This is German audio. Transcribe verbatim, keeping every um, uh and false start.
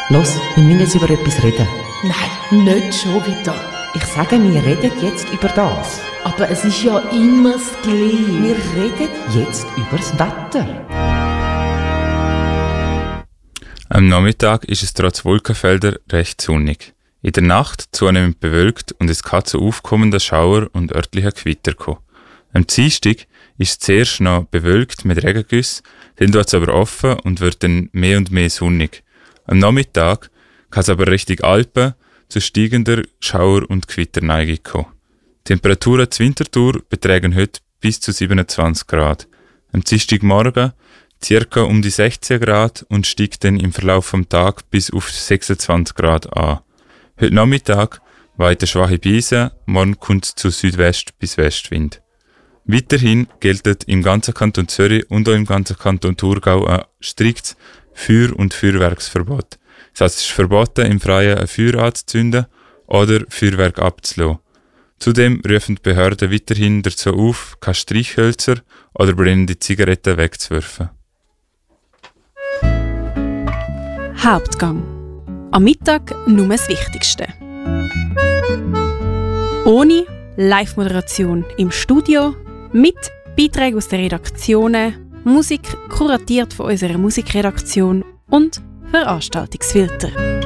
Los, wir müssen jetzt über etwas reden. Nein, nicht schon wieder. Ich sage, wir reden jetzt über das. Aber es ist ja immer das Gleiche. Wir reden jetzt über das Wetter. Am Nachmittag ist es trotz Wolkenfelder recht sonnig. In der Nacht zunehmend bewölkt und es kann zu aufkommenden Schauer und örtlichen Gewitter kommen. Am Dienstag ist es zuerst noch bewölkt mit Regengüssen, dann wird es aber offen und wird dann mehr und mehr sonnig. Am Nachmittag kann es aber Richtung Alpen zu steigender Schauer- und Gewitterneigung kommen. Die Temperaturen zur Winterthur betragen heute bis zu siebenundzwanzig Grad. Am Dienstagmorgen circa um die sechzehn Grad und steigt dann im Verlauf des Tages bis auf sechsundzwanzig Grad an. Heute Nachmittag weht eine schwache Brise, morgen kommt es zu Südwest- bis Westwind. Weiterhin gilt im ganzen Kanton Zürich und auch im ganzen Kanton Thurgau ein striktes Feuer- und Feuerwerksverbot. Das heißt, es ist verboten, im Freien ein Feuer anzuzünden oder Feuerwerk abzulassen. Zudem rufen die Behörden weiterhin dazu auf, keine Streichhölzer oder brennende Zigaretten wegzuwerfen. Hauptgang. Am Mittag nur das Wichtigste. Ohne Live-Moderation im Studio, mit Beiträgen aus den Redaktionen, Musik kuratiert von unserer Musikredaktion und Veranstaltungsfilter.